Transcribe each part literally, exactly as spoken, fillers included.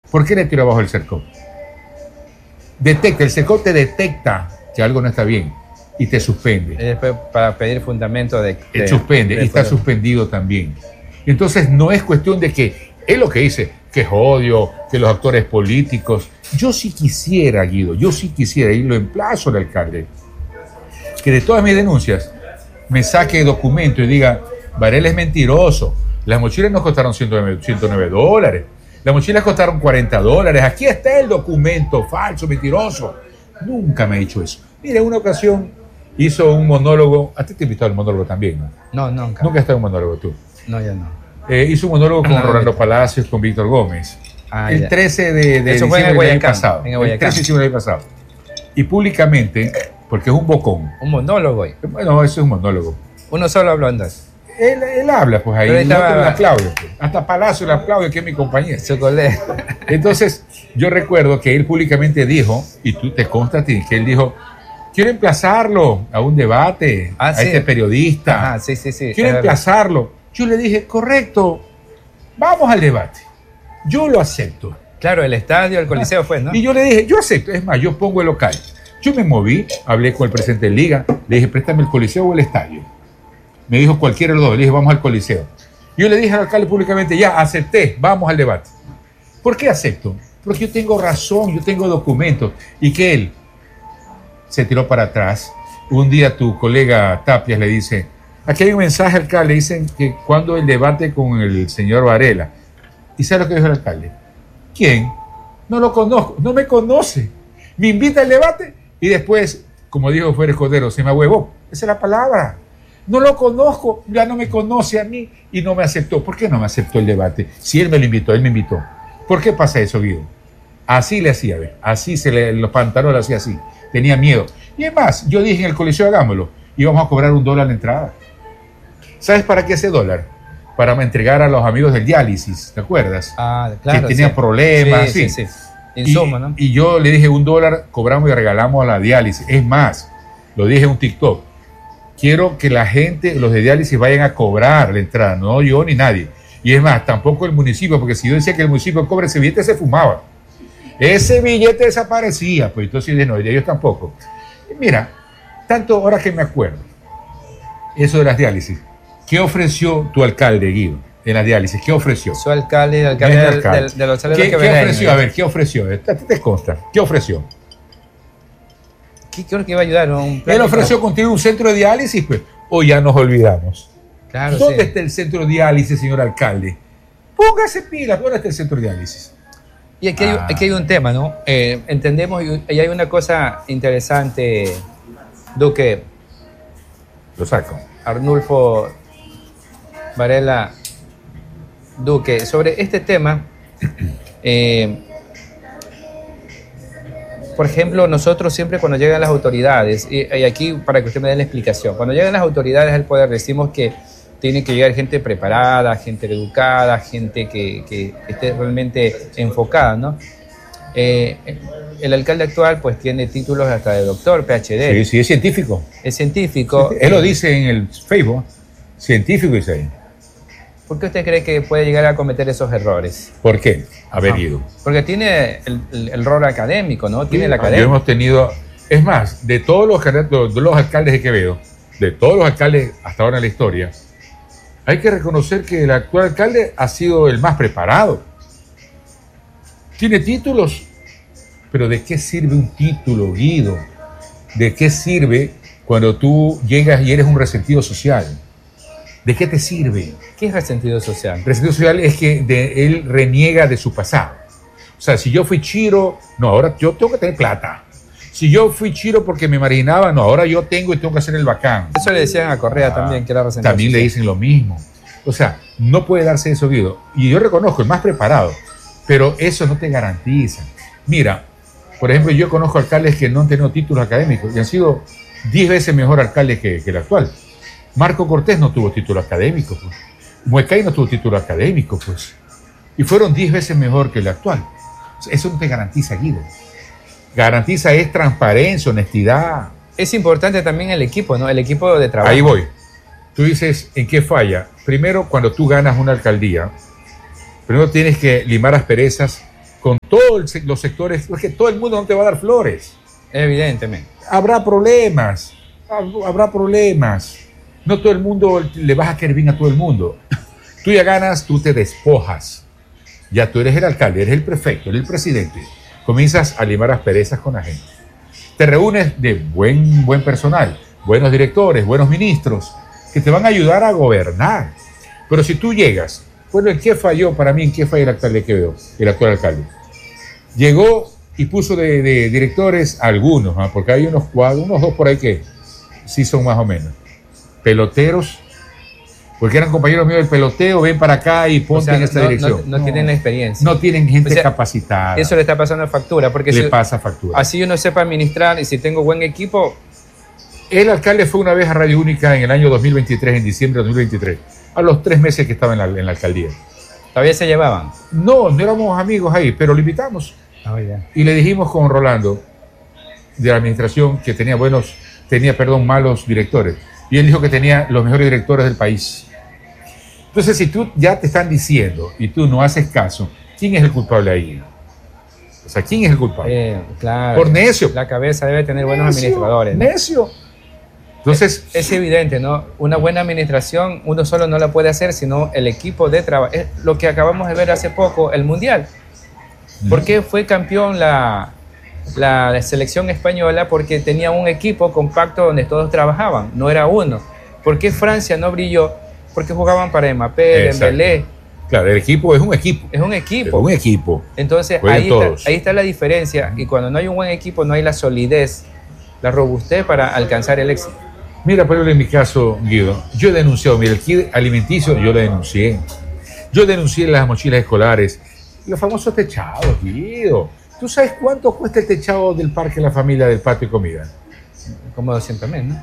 ¿Por qué le tiró abajo el cerco? Detecta, el cerco te detecta que algo no está bien y te suspende. Y después para pedir fundamento de... de Te suspende de, y está de, suspendido también. Entonces no es cuestión de que, es lo que dice, que es odio, que los actores políticos. Yo sí quisiera, Guido, yo sí quisiera, y lo emplazo al alcalde, que de todas mis denuncias me saque documento y diga, Varela es mentiroso, las mochilas nos costaron ciento nueve dólares, las mochilas costaron cuarenta dólares, aquí está el documento, falso, mentiroso. Nunca me ha dicho eso. Mira, en una ocasión hizo un monólogo, a ti te he invitado al monólogo también, ¿no? No, nunca. Nunca has estado en un monólogo tú. No, ya no. Eh, hizo un monólogo con no, Rolando no. Palacios, con Víctor Gómez. Ah, el ya. trece de, de Eso fue en diciembre el del año Guayacán, pasado. en el El Guayacán. trece de diciembre del año pasado. Y públicamente, porque es un bocón. Un monólogo. eh. Bueno, eso es un monólogo. Uno solo hablando. Él, él habla, pues ahí. Pero El estaba- otro le aplaude. Pues. Hasta Palacio le aplaude, que es mi compañero. Su colega. Entonces, yo recuerdo que él públicamente dijo, y tú te consta a ti, que él dijo, quiero emplazarlo a un debate, Ah, a sí. este periodista. Ah, sí, sí, sí. Quiero es verdad. emplazarlo. Yo le dije, correcto, vamos al debate. Yo lo acepto. Claro, el estadio, el coliseo fue, ¿no? Y yo le dije, yo acepto. Es más, yo pongo el local. Yo me moví, hablé con el presidente de Liga, le dije, préstame el coliseo o el estadio. Me dijo cualquiera de los dos, le dije, vamos al coliseo. Yo le dije al alcalde públicamente, ya, acepté, vamos al debate. ¿Por qué acepto? Porque yo tengo razón, yo tengo documentos. Y que él se tiró para atrás. Un día tu colega Tapias le dice, aquí hay un mensaje, alcalde, dicen que cuando el debate con el señor Varela. ¿Y sabe lo que dijo el alcalde? ¿Quién? No lo conozco, no me conoce. Me invita al debate y después, como dijo Fuera Escudero, se me ahuevó. Esa es la palabra. No lo conozco, ya no me conoce a mí y no me aceptó. ¿Por qué no me aceptó el debate? Si él me lo invitó, él me invitó. ¿Por qué pasa eso, Guido? Así le hacía, ¿ves? Así se le, los pantalones lo hacía así. Tenía miedo. Y es más, yo dije en el coliseo, hagámoslo. Íbamos a cobrar un dólar la entrada. ¿Sabes para qué ese dólar? Para entregar a los amigos del diálisis, ¿te acuerdas? Ah, claro. que tenían sí. problemas, Sí, sí. sí, sí. Insumo, ¿no? Y, y yo le dije un dólar, cobramos y regalamos a la diálisis. Es más, lo dije en un TikTok. Quiero que la gente, los de diálisis, vayan a cobrar la entrada, no yo ni nadie. Y es más, tampoco el municipio, porque si yo decía que el municipio cobre ese billete, se fumaba. Ese billete desaparecía, pues entonces dije, no, ellos tampoco. Y mira, tanto ahora que me acuerdo, eso de las diálisis, ¿qué ofreció tu alcalde, Guido, en las diálisis? ¿Qué ofreció? Su alcalde, el alcalde, El del- alcalde. del- de los ¿Qué, saleros que qué ven ahí, ofreció? ¿no? A ver, ¿qué ofreció? A ti te consta. ¿Qué ofreció? ¿Qué creo que iba a ayudar? Un Él plático. ofreció construir un centro de diálisis, pues, o ya nos olvidamos. Claro, ¿Dónde sí. está el centro de diálisis, señor alcalde? Póngase pilas, ¿dónde está el centro de diálisis? Y aquí hay, Ah. aquí hay un tema, ¿no? Eh, entendemos, y y hay una cosa interesante, Duque, Lo saco. Arnulfo Varela, Duque, sobre este tema. eh, por ejemplo, nosotros siempre cuando llegan las autoridades, y, y aquí para que usted me dé la explicación, cuando llegan las autoridades al poder decimos que tiene que llegar gente preparada, gente educada, gente que, que esté realmente enfocada, ¿no? Eh, el alcalde actual pues tiene títulos hasta de doctor, P H D, Sí, sí, es científico. es científico. Él lo dice en el Facebook. Científico dice ahí. ¿Por qué usted cree que puede llegar a cometer esos errores? ¿Por qué? Haber Ah, ido. Porque tiene el, el, el rol académico, ¿no? Tiene la Yo academia. hemos tenido, es más, de todos los, candidatos- de los alcaldes de Quevedo, de todos los alcaldes hasta ahora en la historia, hay que reconocer que el actual alcalde ha sido el más preparado. Tiene títulos, pero ¿de qué sirve un título, Guido? ¿De qué sirve cuando tú llegas y eres un resentido social? ¿De qué te sirve? ¿Qué es resentido social? Resentido social es que de, él reniega de su pasado. O sea, si yo fui chiro, no, ahora yo tengo que tener plata. Si yo fui chiro porque me marginaba, no, ahora yo tengo y tengo que hacer el bacán. Eso le decían a Correa Ah, también, que era resentido También le social. dicen lo mismo. O sea, no puede darse eso, Guido. Y yo reconozco, el más preparado, pero eso no te garantiza. Mira, por ejemplo, yo conozco alcaldes que no han tenido títulos académicos y han sido diez veces mejor alcaldes que, que el actual. Marco Cortés no tuvo título académico, pues. Muecay no tuvo título académico, pues. Y fueron diez veces mejor que el actual. Eso no te garantiza, Guido. Garantiza es transparencia, honestidad. Es importante también el equipo, ¿no? El equipo de trabajo. Ahí voy. Tú dices, ¿en qué falla? Primero, cuando tú ganas una alcaldía, primero tienes que limar asperezas con todos los sectores, porque todo el mundo no te va a dar flores. Evidentemente. Habrá problemas, habrá problemas. No todo el mundo le vas a querer bien a todo el mundo. Tú ya ganas, tú te despojas. Ya tú eres el alcalde, eres el prefecto, eres el presidente. Comienzas a limar asperezas con la gente. Te reúnes de buen, buen personal, buenos directores, buenos ministros, que te van a ayudar a gobernar. Pero si tú llegas, bueno, ¿en qué falló para mí? ¿En qué falló el alcalde que veo? El actual alcalde. Llegó y puso de, de directores algunos, ¿eh? Porque hay unos cuadros, unos dos por ahí que sí son más o menos. Peloteros, porque eran compañeros míos del peloteo, ven para acá y ponte, o sea, en esta no, dirección. No, no, no tienen la experiencia. No tienen gente, o sea, capacitada. Eso le está pasando factura. Porque le si, pasa factura. Así uno sepa administrar y si tengo buen equipo. El alcalde fue una vez a Radio Única en el año dos mil veintitrés, en diciembre de dos mil veintitrés, a los tres meses que estaba en la, en la alcaldía. ¿Todavía se llevaban? No, no éramos amigos ahí, pero lo invitamos. Oh, yeah. Y le dijimos con Rolando, de la administración, que tenía buenos, tenía, perdón, malos directores. Y él dijo que tenía los mejores directores del país. Entonces, si tú ya te están diciendo y tú no haces caso, ¿quién es el culpable ahí? O sea, ¿quién es el culpable? Eh, claro. Por necio. La cabeza debe tener buenos necio, administradores, ¿no? Necio. Entonces, es, es evidente, ¿no? Una buena administración uno solo no la puede hacer, sino el equipo de trabajo. Es lo que acabamos de ver hace poco, el Mundial. ¿Por qué fue campeón la, la selección española? Porque tenía un equipo compacto donde todos trabajaban, no era uno. ¿Por qué Francia no brilló? Porque jugaban para Mbappé, Dembélé. Claro, el equipo es un equipo. Es un equipo. Es un equipo. Entonces, ahí está, ahí está la diferencia. Y cuando no hay un buen equipo, no hay la solidez, la robustez para alcanzar el éxito. Mira, pero en mi caso, Guido, yo he denunciado, mira, el kit alimenticio yo lo denuncié. Yo denuncié las mochilas escolares, los famosos techados, Guido. ¿Tú sabes cuánto cuesta el techado del Parque La Familia del Patio y Comida? Como doscientos mil, ¿no?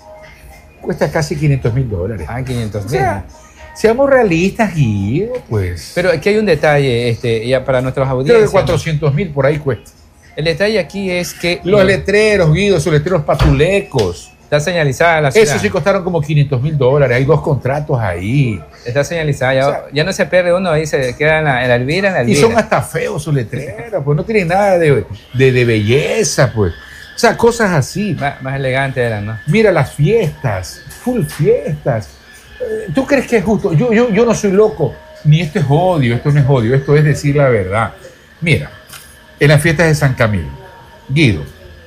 Cuesta casi quinientos mil dólares. Ah, quinientos mil. O sea, seamos realistas, Guido, pues. Pero aquí hay un detalle, este, ya para nuestros audiencias. Creo que cuatrocientos mil por ahí cuesta. El detalle aquí es que... Los letreros, Guido, esos letreros patulecos. Está señalizada la ciudad. Eso sí costaron como quinientos mil dólares. Hay dos contratos ahí. Está señalizada. Ya, o sea, ya no se pierde uno, ahí se queda en la, en la Elvira, en la Elvira. Y son hasta feos sus letreros, pues no tienen nada de, de, de belleza, pues. O sea, cosas así. Más, más elegantes eran, ¿no? Mira las fiestas, full fiestas. ¿Tú crees que es justo? Yo, yo, yo no soy loco. Ni esto es odio, esto no es odio, esto es decir la verdad. Mira, en las fiestas de San Camilo, Guido,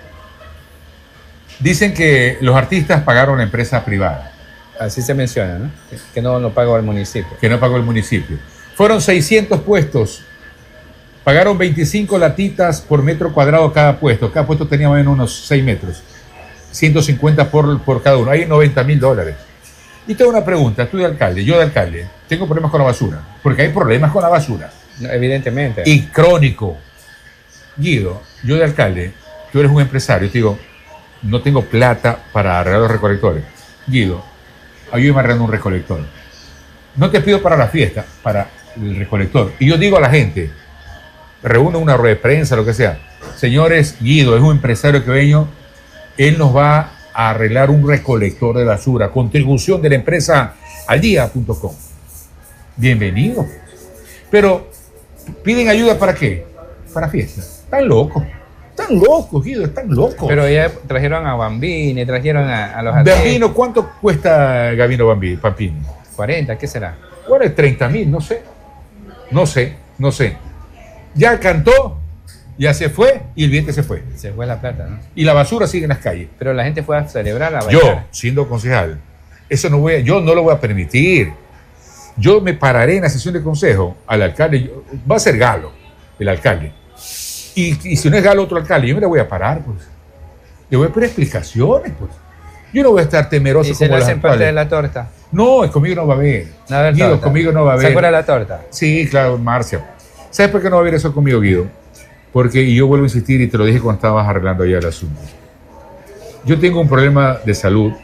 dicen que los artistas pagaron a empresa privada. Así se menciona, ¿no? Que, que no lo pagó el municipio. Que no pagó el municipio. Fueron seiscientos puestos. Pagaron veinticinco latitas por metro cuadrado cada puesto. Cada puesto tenía más o menos unos seis metros. ciento cincuenta por, por cada uno. Hay noventa mil dólares. Y tengo una pregunta. Tú de alcalde, yo de alcalde, tengo problemas con la basura. Porque hay problemas con la basura. No, evidentemente. Y crónico. Guido, yo de alcalde, tú eres un empresario. Te digo, no tengo plata para arreglar los recolectores. Guido, ayúdame arreglando un recolector. No te pido para la fiesta, para el recolector. Y yo digo a la gente, reúno una rueda de prensa, lo que sea. Señores, Guido es un empresario queveño, él nos va a arreglar un recolector de basura, contribución de la empresa aldía punto com. Bienvenido. Pero, ¿piden ayuda para qué? Para fiestas. Están locos. Están locos, Guido, están locos. Pero ya trajeron a Bambini, trajeron a, a los atletas. Bambino, ¿cuánto cuesta Gabino Bambini? Pampini? cuarenta, ¿qué será? Bueno, es treinta mil, no sé. No sé, no sé. Ya cantó, ya se fue y el billete se fue. Se fue la plata, ¿no? Y la basura sigue en las calles. Pero la gente fue a celebrar, a bailar. Yo, siendo concejal, eso no voy a, yo no lo voy a permitir. Yo me pararé en la sesión de consejo al alcalde. Yo, va a ser Galo, el alcalde. Y, y si no es Galo otro alcalde, yo me la voy a parar, pues. Le voy a pedir explicaciones, pues. Yo no voy a estar temeroso ¿Y se como le los hacen parte actuales. de la torta? No, conmigo no va a haber. No va a haber Guido, torta. conmigo no va a haber. ¿Se acuerda la torta? Sí, claro, Marcia. ¿Sabes por qué no va a haber eso conmigo, Guido? Porque, y yo vuelvo a insistir y te lo dije cuando estabas arreglando ya el asunto. Yo tengo un problema de salud,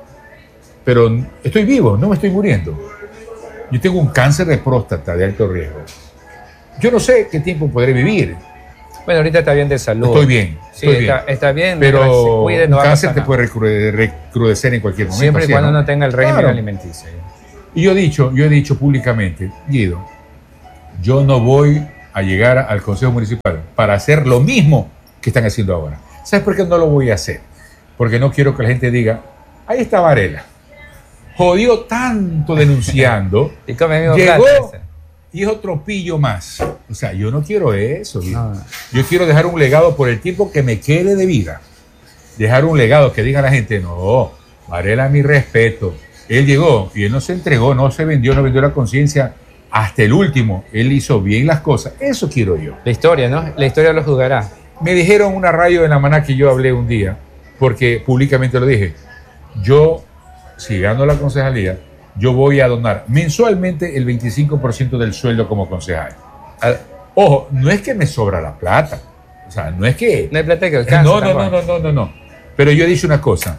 pero estoy vivo, no me estoy muriendo. Yo tengo un cáncer de próstata de alto riesgo. Yo no sé qué tiempo podré vivir. Bueno, ahorita está bien de salud. Estoy bien, Sí, estoy está, bien. está bien. Pero mientras se cuide, no un va a cáncer pasar te nada. puede recrude- recrudecer en cualquier momento. Siempre y ¿sí, cuando no? no tenga el régimen Claro. alimenticio. Y yo he dicho, yo he dicho públicamente, Guido, yo no voy a llegar al Consejo Municipal para hacer lo mismo que están haciendo ahora. ¿Sabes por qué no lo voy a hacer? Porque no quiero que la gente diga, ahí está Varela, jodió tanto denunciando, y come el mismo llegó plato, y es otro pillo más. O sea, yo no quiero eso. No. Yo quiero dejar un legado por el tiempo que me quede de vida. Dejar un legado que diga a la gente, no, Varela, mi respeto. Él llegó y él no se entregó, no se vendió, no vendió la conciencia hasta el último. Él hizo bien las cosas. Eso quiero yo. La historia, ¿no? La historia lo juzgará. Me dijeron una radio en La Maná que yo hablé un día, porque públicamente lo dije. Yo, si gano la concejalía, yo voy a donar mensualmente el veinticinco por ciento del sueldo como concejal. Ojo, no es que me sobra la plata. O sea, no es que... No hay plata que alcance. No, no, no, no, no, no, no. Pero yo he dicho una cosa.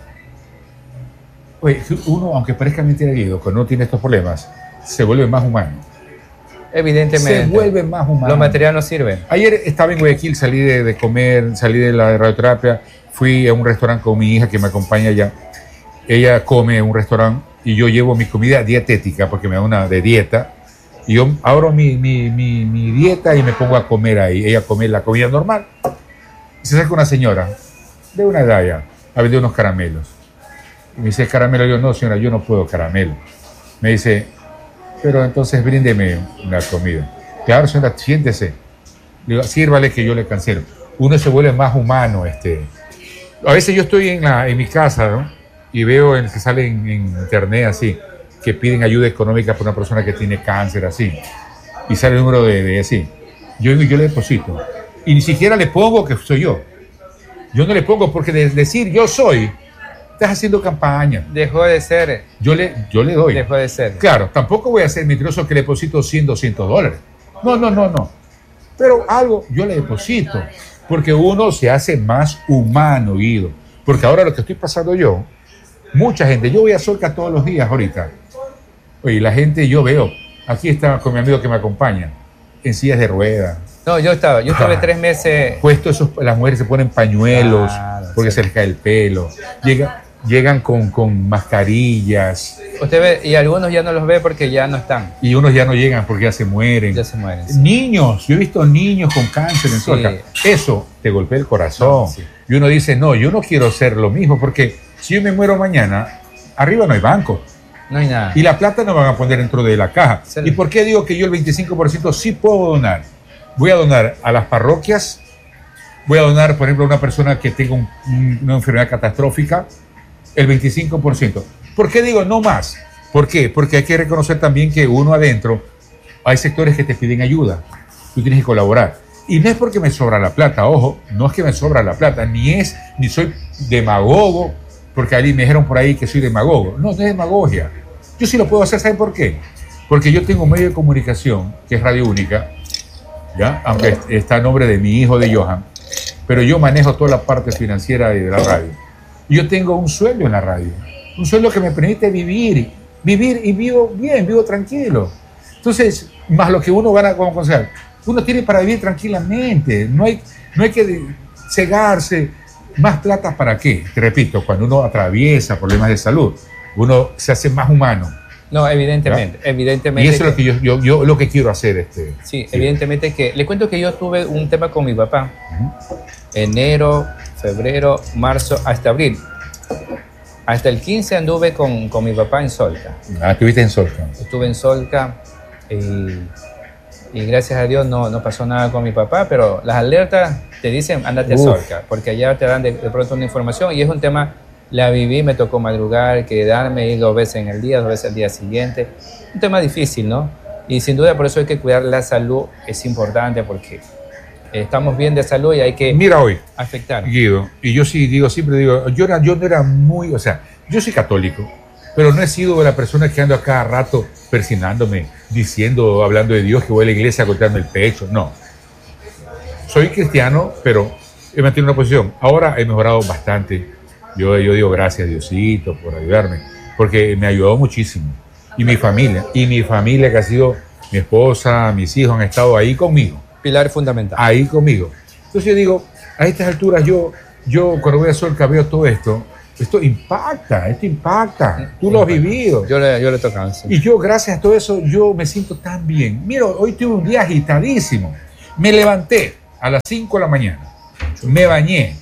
Oye, uno, aunque parezca mentira, Guido, cuando uno tiene estos problemas, se vuelve más humano. Evidentemente. Se vuelve más humano. Los materiales no sirven. Ayer estaba en Guayaquil, salí de, de comer, salí de la radioterapia, fui a un restaurante con mi hija que me acompaña allá. Ella come en un restaurante y yo llevo mi comida dietética porque me da una de dieta. Y yo abro mi, mi, mi, mi dieta y me pongo a comer ahí. Ella come la comida normal. Y se acerca una señora de una edad ya a vender unos caramelos. Y me dice, caramelo. Yo, no, señora, yo no puedo caramelo. Me dice, pero entonces bríndeme la comida. Claro, señora, siéntese. Le digo, sírvale que yo le cancelo. Uno se vuelve más humano. Este. A veces yo estoy en, la, en mi casa, ¿no? Y veo en, que sale en, en internet así, que piden ayuda económica por una persona que tiene cáncer, así. Y sale el número de, de así. Yo, yo le deposito. Y ni siquiera le pongo que soy yo. Yo no le pongo porque de decir yo soy, estás haciendo campaña. Dejó de ser. Yo le, yo le doy. Dejó de ser. Claro, tampoco voy a ser mentiroso que le deposito cien, doscientos dólares. No, no, no, no. Pero algo yo le deposito. Porque uno se hace más humano, Guido. Porque ahora lo que estoy pasando yo, mucha gente, yo voy a Solca todos los días ahorita. Oye, la gente yo veo, aquí está con mi amigo que me acompaña, en sillas de ruedas. No, yo estaba, yo estuve Ah, tres meses. Puesto esos, las mujeres se ponen pañuelos Claro, porque sí. se les cae el pelo. Llega, llegan con, con mascarillas Usted ve, y algunos ya no los ve porque ya no están. y unos ya no llegan porque ya se mueren. Ya se mueren. Sí. Niños, yo he visto niños con cáncer en Sí. Solca. Eso te golpea el corazón. No, sí. Y uno dice, no, yo no quiero ser lo mismo porque si yo me muero mañana, arriba no hay banco. No hay nada. Y la plata no van a poner dentro de la caja. Sí. ¿Y por qué digo que yo el veinticinco por ciento sí puedo donar? Voy a donar a las parroquias, voy a donar, por ejemplo, a una persona que tenga un- un- una enfermedad catastrófica, el veinticinco por ciento. ¿Por qué digo no más? ¿Por qué? Porque hay que reconocer también que uno adentro, hay sectores que te piden ayuda, tú tienes que colaborar. Y no es porque me sobra la plata, ojo, no es que me sobra la plata, ni es, ni soy demagogo, porque ahí me dijeron por ahí que soy demagogo. No, no es demagogia. Yo sí lo puedo hacer, ¿saben por qué? Porque yo tengo un medio de comunicación, que es Radio Única, ¿ya? Aunque está a nombre de mi hijo, de Johan, pero yo manejo toda la parte financiera de la radio. Y yo tengo un sueldo en la radio, un sueldo que me permite vivir, vivir y vivo bien, vivo tranquilo. Entonces, más lo que uno gana como concejal, uno tiene para vivir tranquilamente, no hay, no hay que cegarse. ¿Más plata para qué? Te repito, cuando uno atraviesa problemas de salud, uno se hace más humano. No, evidentemente, evidentemente. Y eso es lo que yo, yo, yo lo que quiero hacer. Este, Sí, evidentemente que... Le cuento que yo tuve un tema con mi papá. Enero, febrero, marzo, hasta abril. Hasta el quince anduve con, con mi papá en Solca. Ah, estuviste en Solca. Estuve en Solca y, y gracias a Dios no, no pasó nada con mi papá, pero las alertas te dicen ándate a Uf. Solca, porque allá te dan de, de pronto una información y es un tema, la viví, me tocó madrugar, quedarme, ir dos veces en el día, dos veces al día siguiente. Un tema difícil, ¿no? Y sin duda por eso hay que cuidar la salud, es importante porque estamos bien de salud y hay que Mira hoy, afectar. Guido, y yo sí digo, siempre digo, yo, era, yo no era muy, o sea, yo soy católico, pero no he sido la persona que ando a cada rato persinándome, diciendo, hablando de Dios, que voy a la iglesia a golpearme el pecho, no. Soy cristiano, pero he mantenido una posición. Ahora he mejorado bastante. Yo, yo digo gracias, Diosito, por ayudarme, porque me ayudó muchísimo. Y mi familia, y mi familia que ha sido mi esposa, mis hijos han estado ahí conmigo. Pilar fundamental. Ahí conmigo. Entonces yo digo, a estas alturas yo, yo cuando voy a Solca veo todo esto, esto impacta, esto impacta. Tú lo has vivido. Yo le, yo le tocaba, sí. Y yo, gracias a todo eso, yo me siento tan bien. Mira, hoy tuve un día agitadísimo. Me levanté a las cinco de la mañana, me bañé,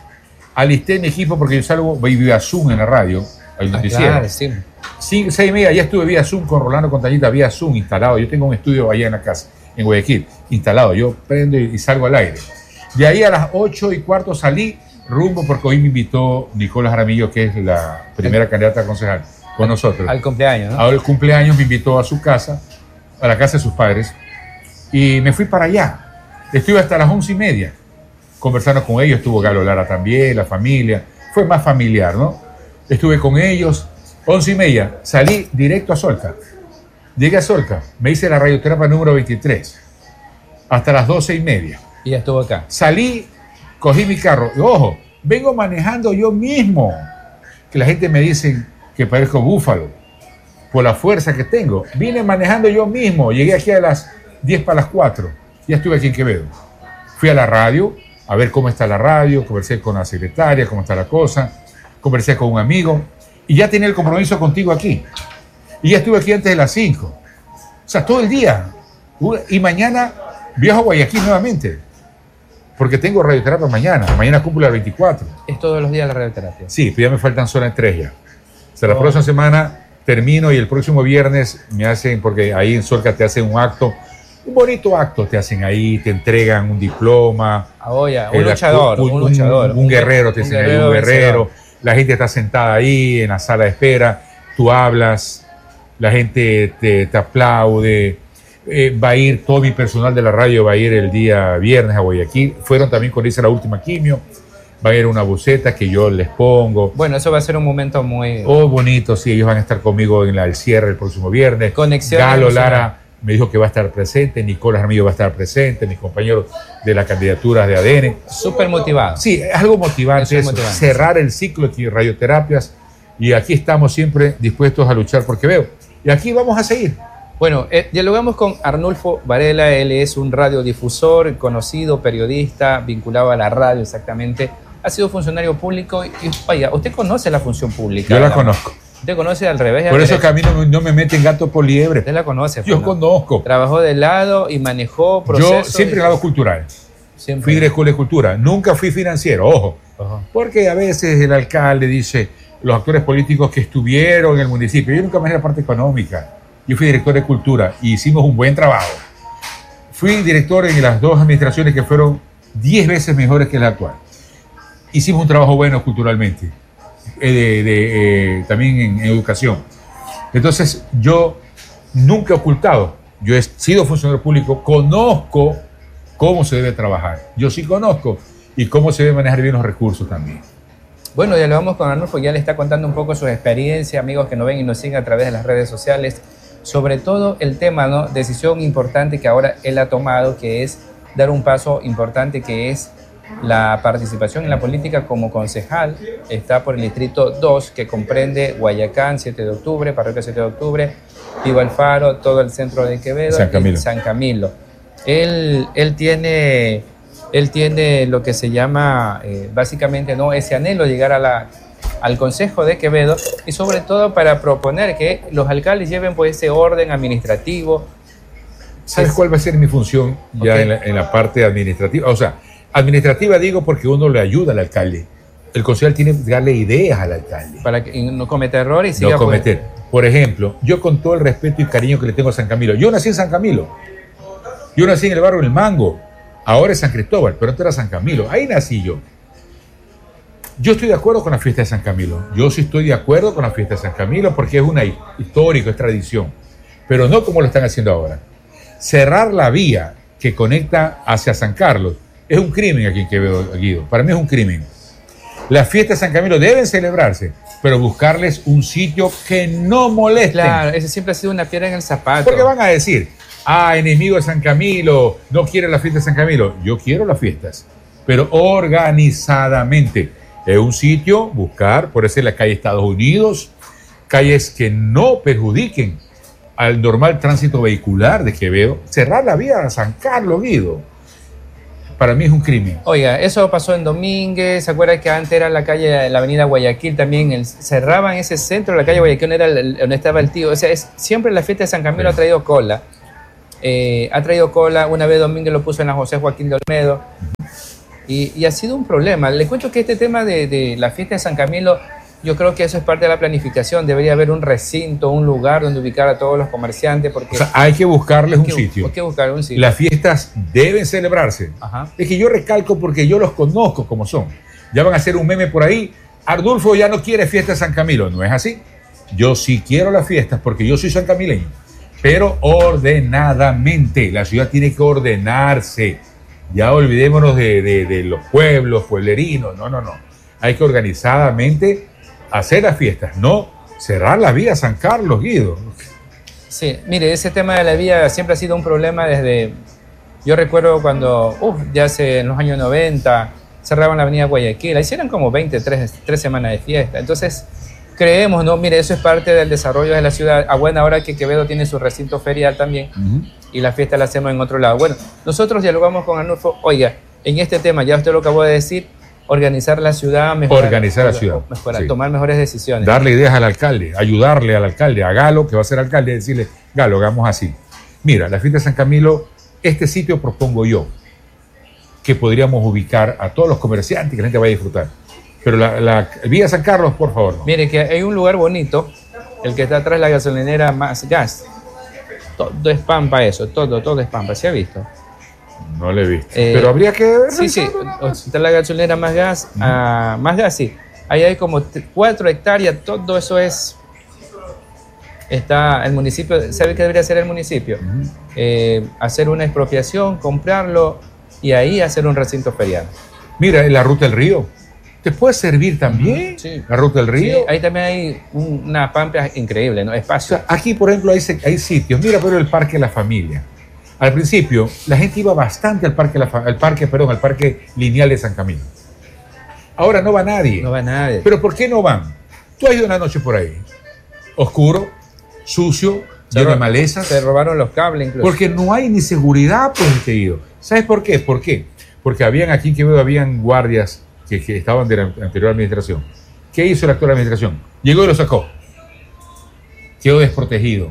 alisté mi equipo porque yo salgo vía Zoom en la radio, al noticiero. Ah, claro, sí. Cinco, seis y media, ya estuve vía Zoom con Rolando Contañita, vía Zoom instalado. Yo tengo un estudio allá en la casa, en Guayaquil, instalado. Yo prendo y, y salgo al aire. De ahí a las ocho y cuarto salí rumbo porque hoy me invitó Nicolás Jaramillo, que es la primera el, candidata a concejal, con nosotros. Al cumpleaños, ¿no? Al cumpleaños me invitó a su casa, a la casa de sus padres, y me fui para allá. Estuve hasta las once y media conversando con ellos. Estuvo Galo Lara también, la familia. Fue más familiar, ¿no? Estuve con ellos. Once y media. Salí directo a Solca. Llegué a Solca. Me hice la radioterapia número veintitrés. Hasta las doce y media. Y ya estuvo acá. Salí, cogí mi carro. Y, ojo, vengo manejando yo mismo. Que la gente me dice que parezco búfalo por la fuerza que tengo. Vine manejando yo mismo. Llegué aquí a las diez para las cuatro. Ya estuve aquí en Quevedo. Fui a la radio a ver cómo está la radio, conversé con la secretaria, cómo está la cosa, conversé con un amigo y ya tenía el compromiso contigo aquí. Y ya estuve aquí antes de las cinco. O sea, todo el día. Y mañana viajo a Guayaquil nuevamente, porque tengo radioterapia mañana. Mañana cumplo la veinticuatro. ¿Es todos los días la radioterapia? Sí, pero ya me faltan solo tres ya. O sea, la oh. próxima semana termino y el próximo viernes me hacen, porque ahí en Solca te hacen un acto. Un bonito acto te hacen ahí, te entregan un diploma. Ah, oye, un, luchador, un, un luchador. Un, un guerrero, te hacen ahí un guerrero. La gente está sentada ahí en la sala de espera. Tú hablas, la gente te, te aplaude. Eh, va a ir todo mi personal de la radio, va a ir el día viernes a Guayaquil. Fueron también cuando hice la última quimio. Va a ir una buceta que yo les pongo. Bueno, eso va a ser un momento muy... Oh, bonito, sí, ellos van a estar conmigo en la, el cierre el próximo viernes. Conexión. Galo Lara me dijo que va a estar presente, Nicolás Jaramillo va a estar presente, mis compañeros de la candidatura de A D N. Súper motivado. Sí, es algo motivante, eso, motivante. Cerrar el ciclo de radioterapias, y aquí estamos siempre dispuestos a luchar por Quevedo. Y aquí vamos a seguir. Bueno, eh, dialogamos con Arnulfo Varela. Él es un radiodifusor, conocido, periodista, vinculado a la radio exactamente. Ha sido funcionario público y, vaya, ¿usted conoce la función pública? Yo la conozco. Usted conoce al revés. Por eso que a mí no, no me meten gato por liebre. Usted la conoce. Yo pues, ¿no? conozco. Trabajó de lado y manejó procesos. Yo siempre he lado cultural. Siempre. Fui de escuela de cultura. Nunca fui financiero, ojo. Uh-huh. Porque a veces el alcalde dice, los actores políticos que estuvieron en el municipio. Yo nunca me la parte económica. Yo fui director de cultura y hicimos un buen trabajo. Fui director en las dos administraciones que fueron diez veces mejores que la actual. Hicimos un trabajo bueno culturalmente. De, de, eh, también en, en educación. Entonces yo nunca he ocultado, yo he sido funcionario público, conozco cómo se debe trabajar, yo sí conozco y cómo se debe manejar bien los recursos también. Bueno, ya lo vamos con Arnulfo, ya le está contando un poco su experiencia, amigos que nos ven y nos siguen a través de las redes sociales, sobre todo el tema, ¿no? Decisión importante que ahora él ha tomado, que es dar un paso importante, que es la participación en la política como concejal. Está por el distrito dos, que comprende Guayacán, siete de octubre, Parroquia siete de octubre, Pío Alfaro, todo el centro de Quevedo, San Camilo. Y San Camilo. Él, él, tiene, él tiene lo que se llama, eh, básicamente, ¿no? ese anhelo de llegar a la, al Consejo de Quevedo, y sobre todo para proponer que los alcaldes lleven pues, ese orden administrativo. ¿Sabes cuál va a ser mi función ya okay. en, la, en la parte administrativa? O sea, administrativa digo porque uno le ayuda al alcalde. El concejal tiene que darle ideas al alcalde. Para que no cometa errores y siga... No cometer. Por ejemplo, yo con todo el respeto y cariño que le tengo a San Camilo, yo nací en San Camilo. Yo nací en el barrio del Mango. Ahora es San Cristóbal, pero antes era San Camilo. Ahí nací yo. Yo estoy de acuerdo con la fiesta de San Camilo. Yo sí estoy de acuerdo con la fiesta de San Camilo porque es una histórico, es tradición. Pero no como lo están haciendo ahora. Cerrar la vía que conecta hacia San Carlos es un crimen aquí en Quevedo, Guido. Para mí es un crimen. Las fiestas de San Camilo deben celebrarse, pero buscarles un sitio que no moleste. Claro, ese siempre ha sido una piedra en el zapato. Porque van a decir, ah, enemigo de San Camilo, no quiere la fiesta de San Camilo. Yo quiero las fiestas, pero organizadamente. Es un sitio, buscar, por eso la calle Estados Unidos, calles que no perjudiquen al normal tránsito vehicular de Quevedo. Cerrar la vía a San Carlos, Guido, para mí es un crimen. Oiga, eso pasó en Domínguez. ¿Se acuerda que antes era la calle, la avenida Guayaquil también? El, cerraban ese centro, la calle Guayaquil, era el, donde estaba el tío. O sea, es, siempre la fiesta de San Camilo sí. ha traído cola. Eh, ha traído cola, una vez Domínguez lo puso en la José Joaquín de Olmedo. Y, y ha sido un problema. Le cuento que este tema de, de la fiesta de San Camilo, yo creo que eso es parte de la planificación. Debería haber un recinto, un lugar donde ubicar a todos los comerciantes. Porque o sea, hay que buscarles hay un que, sitio. Hay que buscar un sitio. Las fiestas deben celebrarse. Ajá. Es que yo recalco porque yo los conozco como son. Ya van a hacer un meme por ahí. Ardulfo ya no quiere fiesta de San Camilo. No es así. Yo sí quiero las fiestas porque yo soy sancamileño. Pero ordenadamente. La ciudad tiene que ordenarse. Ya olvidémonos de, de, de los pueblos, pueblerinos. No, no, no. Hay que organizadamente hacer las fiestas, no cerrar la vía San Carlos, Guido. Sí, mire, ese tema de la vía siempre ha sido un problema desde... Yo recuerdo cuando, uff, ya hace en los años noventa, cerraban la avenida Guayaquil. Ahí eran como veinte, tres, tres semanas de fiesta. Entonces, creemos, ¿no? Mire, eso es parte del desarrollo de la ciudad. A buena hora que Quevedo tiene su recinto ferial también. Uh-huh. Y la fiesta la hacemos en otro lado. Bueno, nosotros dialogamos con Arnulfo. Oiga, en este tema, ya usted lo acabó de decir, organizar la ciudad, mejorar, organizar la ciudad, mejorar, sí. tomar mejores decisiones. Darle ideas al alcalde, ayudarle al alcalde, a Galo, que va a ser alcalde, decirle, Galo, hagamos así. Mira, la fiesta de San Camilo, este sitio propongo yo, que podríamos ubicar a todos los comerciantes, que la gente vaya a disfrutar. Pero la, la vía San Carlos, por favor, no. Mire, que hay un lugar bonito, el que está atrás de la gasolinera Más Gas. Todo es pampa eso, todo, todo es pampa, ¿se ha visto? No le he visto. Eh, pero habría que... Sí, sí, está la gasolinera Más Gas, uh-huh. uh, Más Gas, sí. Ahí hay como cuatro hectáreas, todo eso es... Está el municipio, ¿sabe qué debería hacer el municipio? Uh-huh. Eh, hacer una expropiación, comprarlo y ahí hacer un recinto ferial. Mira, en la Ruta del Río. ¿Te puede servir también? Uh-huh. Sí. La Ruta del Río. Sí, ahí también hay un, una pampa increíble, ¿no? Espacio. O sea, aquí, por ejemplo, hay, hay sitios. Mira, pero el Parque de la Familia. Al principio, la gente iba bastante al parque, al parque, perdón, al parque lineal de San Camilo. Ahora no va nadie. No va nadie. ¿Pero por qué no van? Tú has ido una noche por ahí. Oscuro, sucio, se lleno de malezas. Se robaron los cables incluso. Porque no hay ni seguridad, pues, te digo. ¿Sabes por qué? ¿Por qué? Porque habían aquí, que veo, habían guardias que, que estaban de la anterior administración. ¿Qué hizo la actual administración? Llegó y lo sacó. Quedó desprotegido.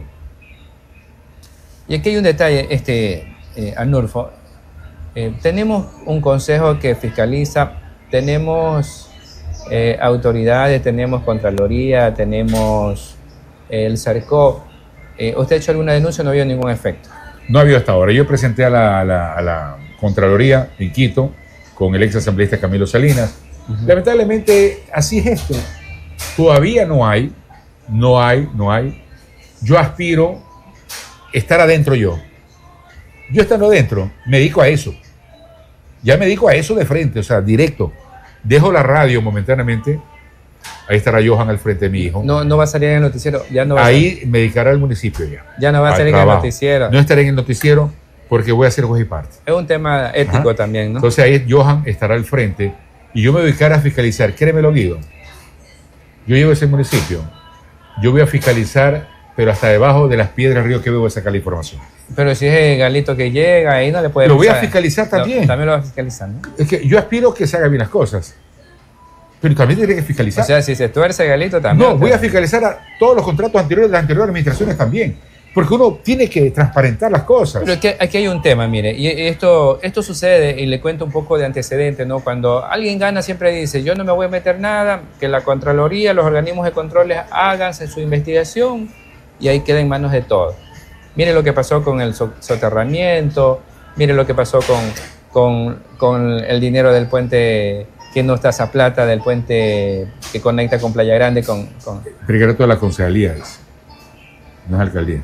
Y aquí hay un detalle, este, eh, Arnulfo. Eh, tenemos un consejo que fiscaliza, tenemos eh, autoridades, tenemos Contraloría, tenemos eh, el SARCO. Eh, ¿Usted ha hecho alguna denuncia o no ha habido ningún efecto? No ha habido hasta ahora. Yo presenté a la, a la, a la Contraloría en Quito con el ex asambleísta Camilo Salinas. Uh-huh. Lamentablemente, así es esto. Todavía no hay, no hay, no hay. Yo aspiro estar adentro yo. Yo estando adentro, me dedico a eso. Ya me dedico a eso de frente, o sea, directo. Dejo la radio momentáneamente. Ahí estará Johan al frente de mi hijo. No, no va a salir en el noticiero. Ya no va Ahí a me dedicará al municipio ya. Ya no va a salir en el noticiero. No estaré en el noticiero porque voy a hacer juez y parte. Es un tema ético. Ajá. También, ¿no? Entonces ahí Johan estará al frente y yo me dedicaré a fiscalizar. Créemelo, Guido. Yo llevo ese municipio. Yo voy a fiscalizar, pero hasta debajo de las piedras del río que voy a sacar la información. Pero si es el Galito que llega, ahí no le puede... Lo voy a fiscalizar también. Lo, también lo va a fiscalizar, ¿no? Es que yo aspiro que se hagan bien las cosas. Pero también tiene que fiscalizar. O sea, si se tuerce Galito también... No, voy a fiscalizar a todos los contratos anteriores de las anteriores administraciones también. Porque uno tiene que transparentar las cosas. Pero aquí, aquí hay un tema, mire, y esto, esto sucede, y le cuento un poco de antecedente, ¿no? Cuando alguien gana siempre dice, yo no me voy a meter nada, que la Contraloría, los organismos de controles hagan su investigación y ahí queda en manos de todos. Mire lo que pasó con el soterramiento, mire lo que pasó con, con, con el dinero del puente, que no está esa plata del puente que conecta con Playa Grande con... con... Secreto de la concejalía es, no es alcaldía.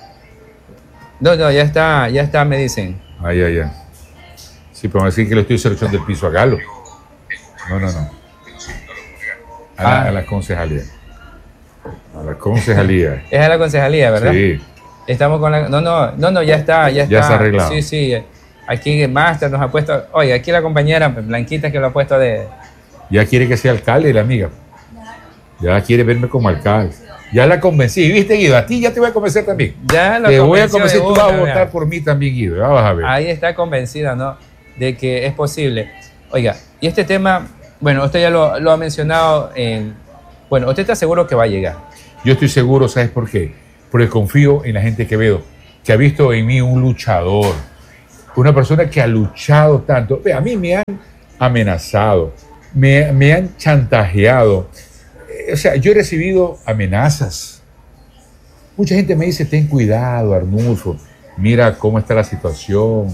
No, no, ya está, ya está, me dicen. Ah, ya, ya. Sí, pero me decir que le estoy seleccionando el piso a Galo. No, no, no. A la, ah. a la concejalía. A la concejalía. Es a la concejalía, ¿verdad? Sí. Estamos con la... No, no, no, no, ya está, ya está. Ya está arreglado. Sí, sí. Aquí Master nos ha puesto... Oye, aquí la compañera Blanquita que lo ha puesto de... Ya quiere que sea alcalde, la amiga. Ya quiere verme como alcalde. Ya la convencí, ¿viste, Guido? A ti ya te voy a convencer también. Ya lo Te voy a convencer, tú vas a votar por mí también, Guido. Ya vas a ver. Ahí está convencida, ¿no? De que es posible. Oiga, y este tema, bueno, usted ya lo, lo ha mencionado. En, bueno, usted está seguro que va a llegar. Yo estoy seguro, ¿sabes por qué? Porque confío en la gente que veo. que ha visto en mí un luchador, una persona que ha luchado tanto. Ve, a mí me han amenazado, me, me han chantajeado. O sea, yo he recibido amenazas. Mucha gente me dice, ten cuidado, Arnulfo, mira cómo está la situación,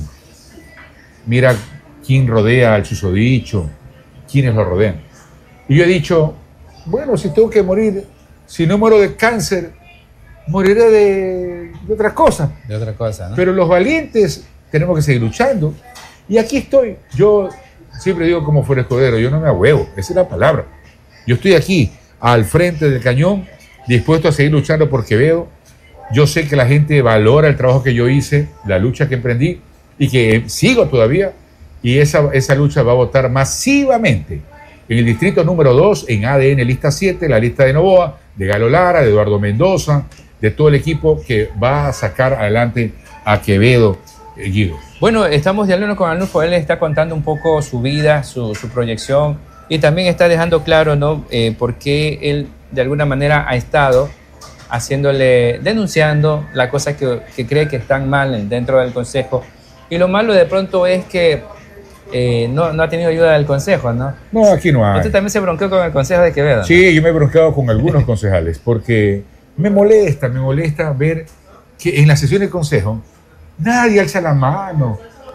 mira quién rodea al susodicho, quiénes lo rodean. Y yo he dicho, bueno, si tengo que morir, si no muero de cáncer, moriré de, de otras cosas. De otra cosa, ¿no? Pero los valientes tenemos que seguir luchando. Y aquí estoy. Yo siempre digo como fuera escudero, yo no me ahuevo, esa es la palabra. Yo estoy aquí, al frente del cañón, dispuesto a seguir luchando por Quevedo. Yo sé que la gente valora el trabajo que yo hice, la lucha que emprendí y que sigo todavía. Y esa, esa lucha va a votar masivamente en el distrito número dos, en A D N lista siete, la lista de Novoa, de Galo Lara, de Eduardo Mendoza, de todo el equipo que va a sacar adelante a Quevedo, eh, Guido. Bueno, estamos dialogando con Arnulfo, él está contando un poco su vida, su, su proyección, y también está dejando claro, ¿no?, eh, por qué él de alguna manera ha estado haciéndole, denunciando las cosas que, que cree que están mal dentro del Consejo. Y lo malo de pronto es que eh, no, no ha tenido ayuda del Consejo, ¿no? No, aquí no hay. Usted también se bronqueó con el Consejo de Quevedo, ¿no? Sí, yo me he bronqueado con algunos concejales porque me molesta, me molesta ver que en la sesión del Consejo nadie alza la mano.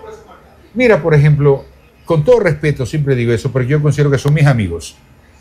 Mira, por ejemplo, con todo respeto, siempre digo eso, porque yo considero que son mis amigos.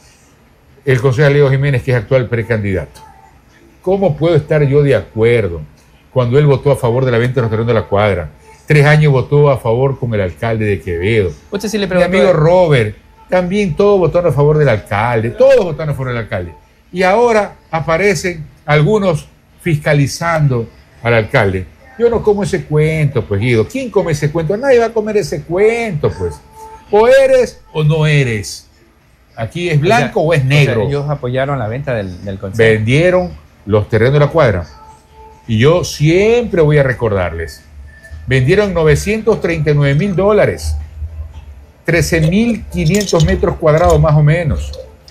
El concejal Leo Jiménez, que es actual precandidato. ¿Cómo puedo estar yo de acuerdo cuando él votó a favor de la venta de los terrenos de la cuadra? Tres años votó a favor con el alcalde de Quevedo. Usted sí le Mi preguntó. amigo Robert, también todos votaron a favor del alcalde, todos votaron a favor del alcalde. Y ahora aparecen algunos fiscalizando al alcalde. Yo no como ese cuento, pues, Guido. ¿Quién come ese cuento? Nadie va a comer ese cuento, pues. O eres o no eres. Aquí es blanco o, sea, o es negro. O sea, ellos apoyaron la venta del, del Consejo. Vendieron los terrenos de la cuadra. Y yo siempre voy a recordarles. Vendieron novecientos treinta y nueve mil dólares. trece mil quinientos metros cuadrados más o menos.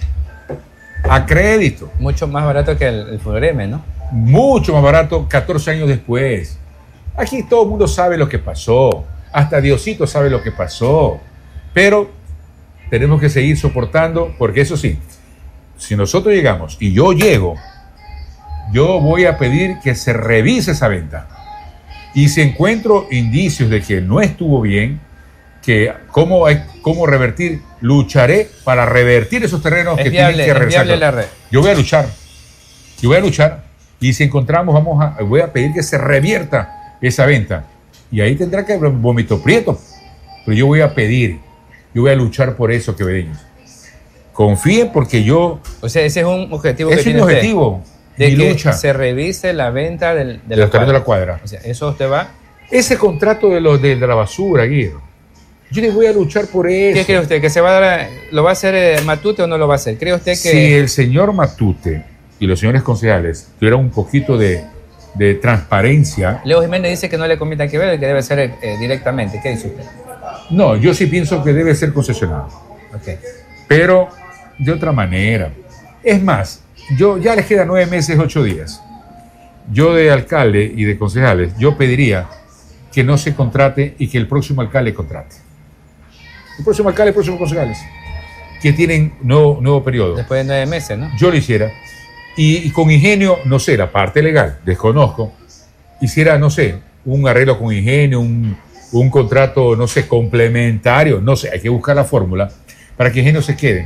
A crédito. Mucho más barato que el, el Fureme, ¿no? Mucho más barato catorce años después. Aquí todo el mundo sabe lo que pasó. Hasta Diosito sabe lo que pasó. Pero tenemos que seguir soportando, porque eso sí, si nosotros llegamos y yo llego, yo voy a pedir que se revise esa venta. Y si encuentro indicios de que no estuvo bien, que cómo, hay, cómo revertir, lucharé para revertir esos terrenos es que viable, tienen que regresar. Es viable la red. Yo voy a luchar. Yo voy a luchar. Y si encontramos, vamos a, voy a pedir que se revierta esa venta. Y ahí tendrá que haber vómito prieto. Pero yo voy a pedir, yo voy a luchar por eso, quevedeños. Confíen porque yo... O sea, ese es un objetivo que tiene tiene usted. Es un objetivo. De mi que lucha. Se revise la venta del, de, de los terrenos de la cuadra. O sea, eso usted va... Ese contrato de, los, de, de la basura, Guido. Yo le voy a luchar por eso. ¿Qué cree usted? ¿Que se va a dar, lo va a hacer eh, Matute o no lo va a hacer? ¿Cree usted que...? Si el señor Matute y los señores concejales tuvieran un poquito de, de transparencia... Leo Jiménez dice que no le conviene a Quevedo y que debe ser eh, directamente. ¿Qué dice usted? No, yo sí pienso que debe ser concesionado. Okay. Pero de otra manera. Es más, yo ya les quedan nueve meses, ocho días. Yo de alcalde y de concejales, yo pediría que no se contrate y que el próximo alcalde contrate. El próximo alcalde, el próximo concejales, que tienen nuevo, nuevo periodo. Después de nueve meses, ¿no? Yo lo hiciera. Y, y con ingenio, no sé, la parte legal, desconozco, hiciera, no sé, un arreglo con ingenio, un, un contrato, no sé, complementario, no sé, hay que buscar la fórmula para que ingenio se quede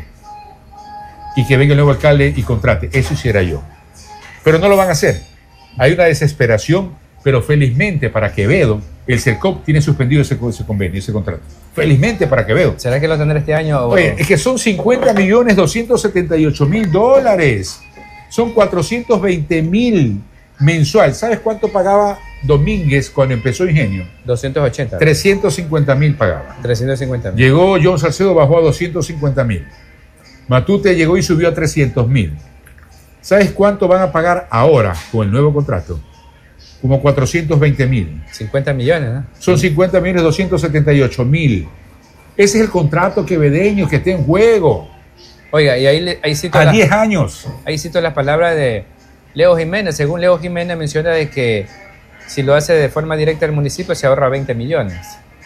y que venga el nuevo alcalde y contrate. Eso hiciera yo. Pero no lo van a hacer. Hay una desesperación, pero felizmente para Quevedo, el CERCOP tiene suspendido ese, ese convenio, ese contrato. Felizmente para Quevedo. ¿Será que lo tendrá este año? O... Oye, es que son cincuenta millones doscientos setenta y ocho mil dólares. Son cuatrocientos veinte mil mensual. ¿Sabes cuánto pagaba Domínguez cuando empezó Ingenio? doscientos ochenta. trescientos cincuenta mil pagaba. trescientos cincuenta mil. Llegó John Salcedo, bajó a doscientos cincuenta mil. Matute llegó y subió a trescientos mil. ¿Sabes cuánto van a pagar ahora con el nuevo contrato? Como cuatrocientos veinte mil. cincuenta millones, ¿no? Son cincuenta millones doscientos setenta y ocho mil. Ese es el contrato quevedeño que está en juego. Oiga, y ahí, ahí cito... A diez años. Ahí cito las palabras de Leo Jiménez. Según Leo Jiménez menciona de que Si lo hace de forma directa el municipio, se ahorra veinte millones.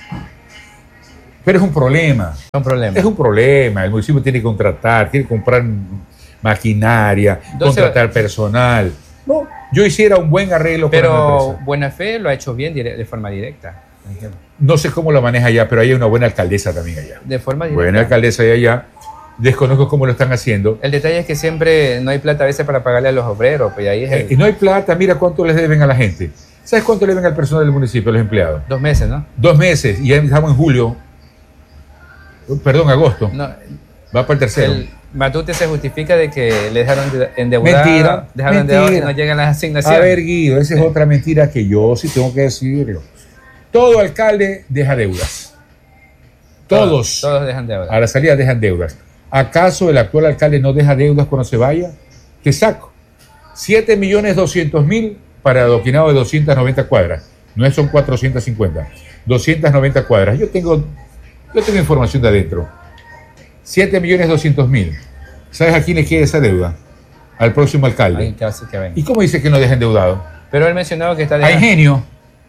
Pero es un problema. Es un problema. Es un problema. El municipio tiene que contratar, tiene que comprar maquinaria, Entonces, contratar personal. No, yo hiciera un buen arreglo con la Pero empresa. Buena Fe lo ha hecho bien dire- de forma directa. No sé cómo lo maneja allá, pero hay una buena alcaldesa también allá. De forma directa. Buena alcaldesa de allá. Desconozco cómo lo están haciendo. El detalle es que siempre no hay plata a veces para pagarle a los obreros, pues ahí es Eh, el- y no hay plata, mira cuánto les deben a la gente. ¿Sabes cuánto le deben al personal del municipio, a los empleados? dos meses, ¿no? Dos meses, y ya estamos en julio, perdón, agosto, No, va para el tercero. el Matute se justifica de que le dejaron de- endeudado, Mentira, dejaron endeudado y mentira. no llegan las asignaciones. A ver, Guido, esa es otra mentira que yo sí tengo que decirlo. Todo alcalde deja deudas. Todos. Todos dejan deuda. A la salida dejan deudas. ¿Acaso el actual alcalde no deja deudas cuando se vaya? Te saco. siete millones doscientos mil para adoquinado de doscientas noventa cuadras. No son cuatrocientas cincuenta. doscientas noventa cuadras. Yo tengo, yo tengo información de adentro. siete millones doscientos mil. ¿Sabes a quién le queda esa deuda? Al próximo alcalde. Ahí casi que ven. ¿Y cómo dice que no deja endeudado? Pero él mencionaba que está A dejando Ingenio.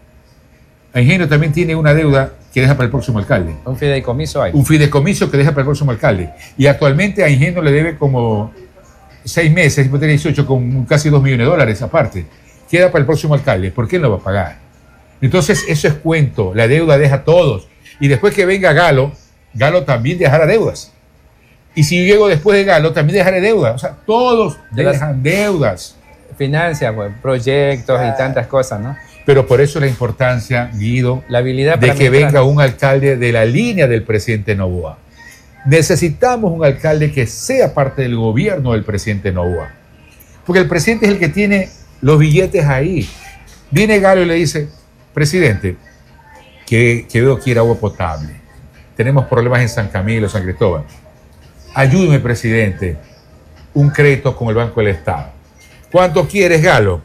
A Ingenio también tiene una deuda que deja para el próximo alcalde. un fideicomiso ahí. Un fideicomiso que deja para el próximo alcalde. Y actualmente a Ingenio le debe como seis meses, después de dieciocho, con casi dos millones de dólares aparte. Queda para el próximo alcalde. ¿Por qué no va a pagar? Entonces, eso es cuento. La deuda deja a todos. Y después que venga Galo, Galo también dejará deudas. Y si yo llego después de Galo, también dejaré deudas. O sea, todos De las- dejan deudas. Financia, pues, proyectos y tantas cosas, ¿no? Pero por eso la importancia, Guido, La habilidad de para que administrar. venga un alcalde de la línea del presidente Noboa. Necesitamos un alcalde que sea parte del gobierno del presidente Noboa. Porque el presidente es el que tiene los billetes ahí. Viene Galo y le dice, presidente, que, que veo quiere agua potable. Tenemos problemas en San Camilo, San Cristóbal. Ayúdeme, presidente. Un crédito con el Banco del Estado. ¿Cuánto quieres, Galo?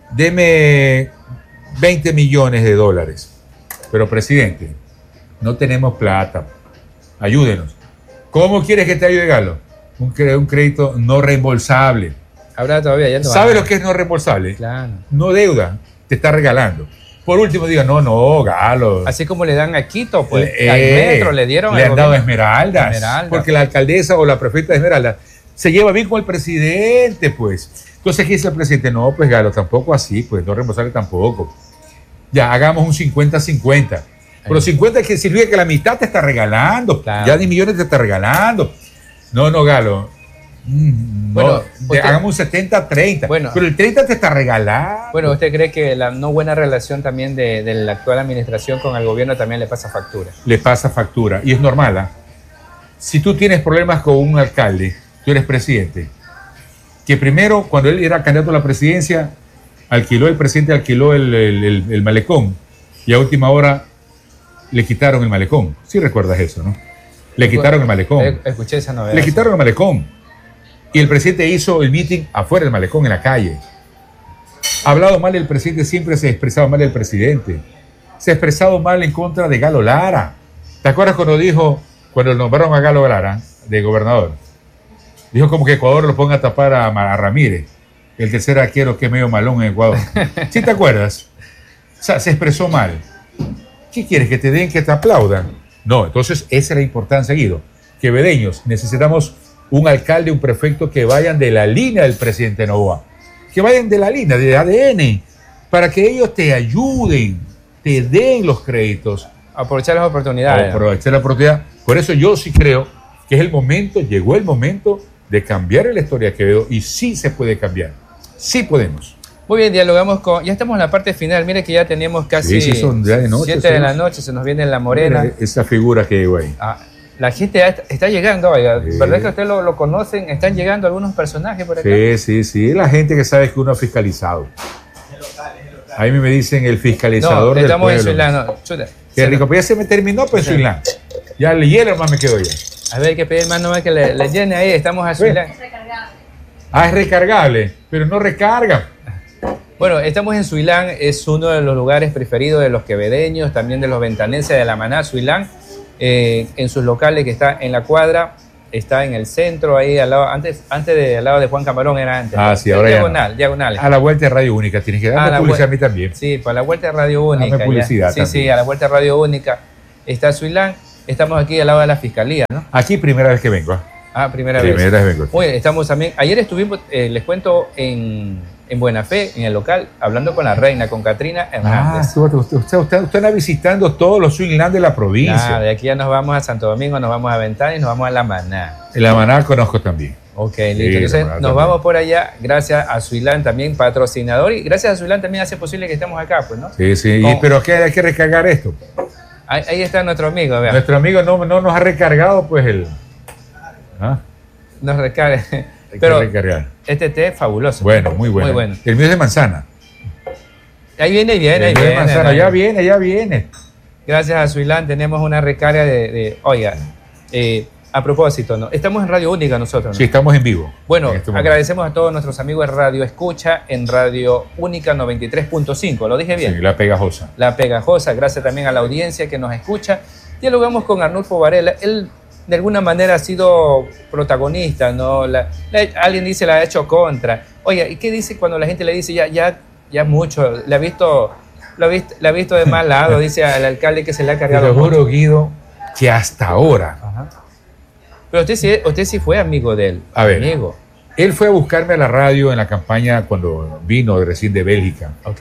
Deme veinte millones de dólares. Pero, presidente, no tenemos plata. Ayúdenos. ¿Cómo quieres que te ayude, Galo? Un, cre- un crédito no reembolsable. Habrá todavía, ya no ¿Sabes va. lo que es no reembolsable? Claro. No deuda, te está regalando. Por último, diga, no, no, Galo. Así como le dan a Quito, pues, Eh, al metro le dieron Le al han dado gobierno. esmeraldas. Esmeraldas. Porque la alcaldesa o la prefecta de Esmeraldas se lleva bien con el presidente, pues. Entonces, ¿qué dice el presidente? No, pues, Galo, tampoco así, pues, no reembolsable tampoco. Ya, hagamos un cincuenta cincuenta. Pero cincuenta que significa que la mitad te está regalando. Claro. Ya diez millones te está regalando. No, no, Galo. Mm, No, Bueno, te- usted- hagamos un setenta treinta. Bueno. Pero el treinta te está regalando. Bueno, ¿usted cree que la no buena relación también de, de la actual administración con el gobierno también le pasa factura? Le pasa factura. Y es normal. ¿Ah? Si tú tienes problemas con un alcalde, tú eres presidente, que primero, cuando él era candidato a la presidencia, alquiló, el presidente alquiló el, el- el- el malecón, y a última hora le quitaron el malecón. Sí recuerdas eso, ¿no? Le quitaron el malecón. Eh, Escuché esa novedad. Le quitaron el malecón. Y el presidente hizo el meeting afuera del malecón, en la calle. Ha hablado mal del presidente, siempre se ha expresado mal del presidente. Se ha expresado mal en contra de Galo Lara. ¿Te acuerdas cuando dijo, cuando nombraron a Galo Lara de gobernador? Dijo como que Ecuador lo ponga a tapar a, Ma- a Ramírez, el tercer arquero que es medio malón en Ecuador. ¿Sí te acuerdas? O sea, se expresó mal. ¿Qué quieres? ¿Que te den, que te aplaudan? No, entonces esa es la importancia, Guido. Que vedeños, necesitamos un alcalde, un prefecto que vayan de la línea del presidente Noboa. Que vayan de la línea, de A D N, para que ellos te ayuden, te den los créditos. Aprovechar las oportunidades. Aprovechar la oportunidad. Por eso yo sí creo que es el momento, llegó el momento de cambiar la historia de Quevedo, y sí se puede cambiar. Sí podemos. Muy bien, dialogamos con... Ya estamos en la parte final. Mire que ya tenemos casi Sí, sí, son ya de noche, siete de son- la noche. Se nos viene la morena. Mira esa figura que llegó ahí. Ah, la gente ya está, está llegando, oiga. Sí. ¿Verdad que usted lo, lo conocen? Están llegando algunos personajes por acá. Sí, sí, sí. La gente que sabe que uno ha fiscalizado. A mí me dicen el fiscalizador No, del estamos en pueblo. Suilán. No, chuta. Qué Se rico. nos- Pues ya se me terminó, pues, Sí. Suilán. Ya el hielo más me quedo ya. A ver, hay que pedir más nomás que le, le llene ahí. Estamos a Suilán. Ah, es recargable, pero no recarga. Bueno, estamos en Suilán. Es uno de los lugares preferidos de los quevedeños, también de los ventanenses de la Maná, Suilán. Eh, en sus locales que está en la cuadra está en el centro, ahí al lado, antes, antes de, al lado de Juan Camarón era antes. Ah, sí, ahora diagonal, ya no. diagonal. A la vuelta de Radio Única, tienes que darme publicidad a mí también. Sí, para la vuelta de Radio Única. Dame publicidad sí, también. sí, a la vuelta de Radio Única está Suilán. Estamos aquí al lado de la Fiscalía, ¿no? Aquí primera vez que vengo. ¿eh? Ah, primera, primera vez. vez vengo. Muy bien, estamos también. Ayer estuvimos, eh, les cuento, en, en Buena Fe, en el local, hablando con la reina, con Catrina Ah, Hernández. usted, usted, usted, usted, usted anda visitando todos los swingland de la provincia. Nada, de aquí ya nos vamos a Santo Domingo, nos vamos a Ventana y nos vamos a La Maná. En La Maná conozco también. Ok, Sí, listo. Entonces La Maná nos también. vamos por allá, gracias a Suilán también, patrocinador. Y gracias a Suilán también hace posible que estemos acá, pues, ¿no? Sí, sí. Con- Y, pero ¿qué, hay que recargar esto. Ahí, ahí está nuestro amigo, vean. Nuestro amigo no, no nos ha recargado, pues el. ¿Ah? Nos recarga. Hay que Pero recargar. este té es fabuloso. Bueno, muy bueno. Muy bueno. El mío es de manzana. Ahí viene, ahí viene, ahí El mío es de viene. manzana. ahí Ya viene. viene, ya viene. Gracias a Suilán tenemos una recarga de, de- oiga, eh, a propósito, ¿no? Estamos en Radio Única nosotros, ¿no? Sí, estamos en vivo. Bueno, en este momento. agradecemos a todos nuestros amigos de Radio Escucha en Radio Única noventa y tres punto cinco, ¿lo dije bien? Sí, la pegajosa. La Pegajosa, gracias también a la audiencia que nos escucha. Dialogamos con Arnulfo Varela, él de alguna manera ha sido protagonista, ¿no? La- la- alguien dice la ha hecho contra. Oye, ¿y qué dice cuando la gente le dice ya, ya, ya mucho? Le ha visto, lo ha visto, le ha visto de mal lado, dice al alcalde que se le ha Te cargado lo mucho. juro, Guido, que hasta ahora. Ajá. Pero usted sí, usted sí fue amigo de él. A ver. Amigo. Él fue a buscarme a la radio en la campaña cuando vino recién de Bélgica. Ok.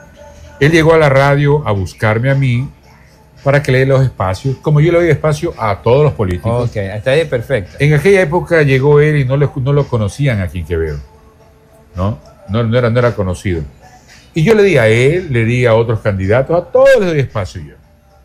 Él llegó a la radio a buscarme a mí para que le dé los espacios, como yo le doy espacio a todos los políticos. Ok, hasta ahí perfecto. En aquella época llegó él y no lo, no lo conocían aquí en Quevedo, ¿no? No, no, era, no era conocido. Y yo le di a él, le di a otros candidatos, a todos les doy espacio yo.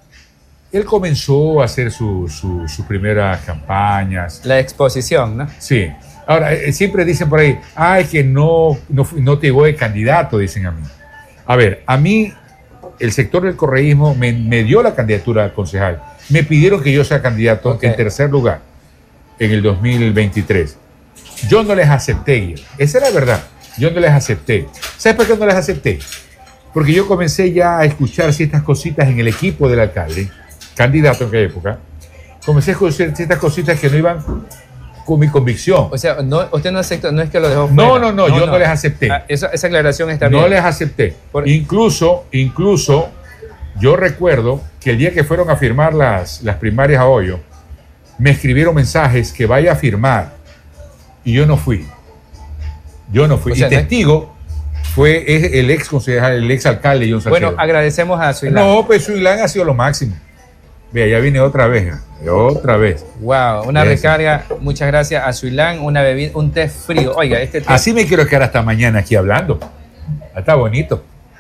Él comenzó a hacer su- su- sus primeras campañas. La exposición, ¿no? Sí. Ahora, eh, siempre dicen por ahí, ay, que no, no, fu- no te llegó de candidato, dicen a mí. A ver, a mí el sector del correísmo me, me dio la candidatura a concejal. Me pidieron que yo sea candidato Ok. en tercer lugar en el dos mil veintitrés. Yo no les acepté ir. Esa era la verdad. Yo no les acepté. ¿Sabes por qué no les acepté? Porque yo comencé ya a escuchar ciertas cositas en el equipo del alcalde, candidato en aquella época. Comencé a escuchar ciertas cositas que no iban con mi convicción. O sea, no, usted no acepta, no es que lo dejó No, fuera. no, no, yo no les acepté. Ah, esa, esa aclaración está bien. No les acepté. Por- Incluso, incluso, yo recuerdo que el día que fueron a firmar las, las primarias a Hoyo, me escribieron mensajes que vaya a firmar. Y yo no fui. Yo no fui. O sea, y no- testigo fue es el ex concejal, el ex alcalde John Salcedo. Bueno, agradecemos a Suilán. No, pues Suilán ha sido lo máximo. Vea, ya viene otra vez. ¿eh? Otra vez. Wow, una Eso. recarga. Muchas gracias a Suilán, una bebida, un té frío. Oiga, este té. Así me quiero quedar hasta mañana aquí hablando. Está bonito.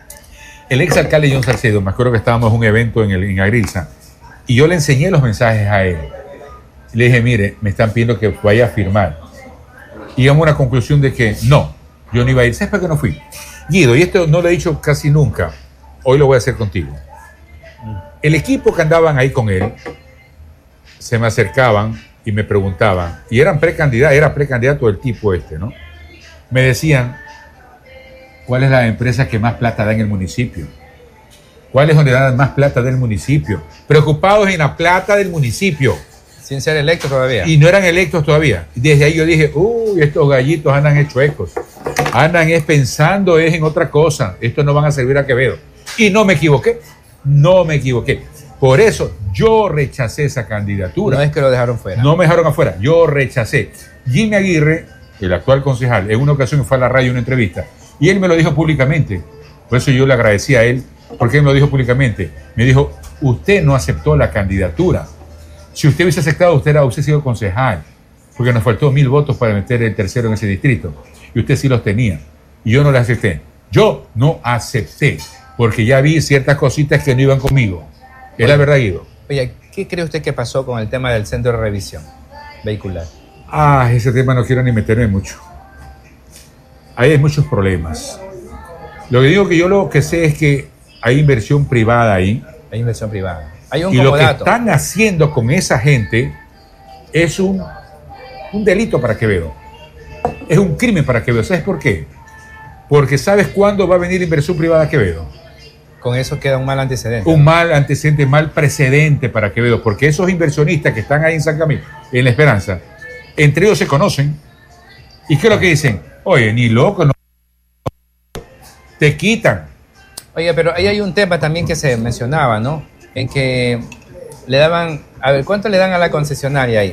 El ex alcalde John Salcedo, me acuerdo que estábamos en un evento en, el, en Agrilza, y yo le enseñé los mensajes a él. Le dije, mire, me están pidiendo que vaya a firmar. Y llegamos a una conclusión de que no, yo no iba a ir. ¿Sabes por qué no fui? Guido, y esto no lo he dicho casi nunca, hoy lo voy a hacer contigo. El equipo que andaban ahí con él, se me acercaban y me preguntaban, y eran precandidatos, era precandidato del tipo este, ¿no? Me decían, ¿cuál es la empresa que más plata da en el municipio? ¿Cuál es donde dan más plata del municipio? Preocupados en la plata del municipio. Sin ser electo todavía. Y no eran electos todavía. Y desde ahí yo dije, uy, estos gallitos andan hechos ecos. Andan es pensando es en otra cosa. Estos no van a servir a Quevedo. Y no me equivoqué. No me equivoqué. Por eso yo rechacé esa candidatura. No es que lo dejaron fuera. No me dejaron afuera, yo rechacé. Jimmy Aguirre, el actual concejal, en una ocasión fue a la radio una entrevista y él me lo dijo públicamente. Por eso yo le agradecí a él, porque él me lo dijo públicamente. Me dijo, usted no aceptó la candidatura. Si usted hubiese aceptado, usted era, usted sido concejal, porque nos faltó mil votos para meter el tercero en ese distrito. Y usted sí los tenía. Y yo no les acepté. Yo no acepté, porque ya vi ciertas cositas que no iban conmigo. Es la verdad, Guido. Oye, ¿qué cree usted que pasó con el tema del centro de revisión vehicular? Ah, ese tema no quiero ni meterme mucho. Ahí hay muchos problemas. Lo que digo que yo lo que sé es que hay inversión privada ahí. Hay inversión privada. Hay un Y lo que comodato. están haciendo con esa gente es un, un delito para Quevedo. Es un crimen para Quevedo. ¿Sabes por qué? Porque ¿sabes cuándo va a venir inversión privada a Quevedo? Con eso queda un mal antecedente. Un mal antecedente, mal precedente para Quevedo. Porque esos inversionistas que están ahí en San Camilo, en La Esperanza, entre ellos se conocen. ¿Y qué es lo que dicen? Oye, ni loco, no. Te quitan. Oye, pero ahí hay un tema también que se mencionaba, ¿no? En que le daban, a ver, ¿cuánto le dan a la concesionaria ahí?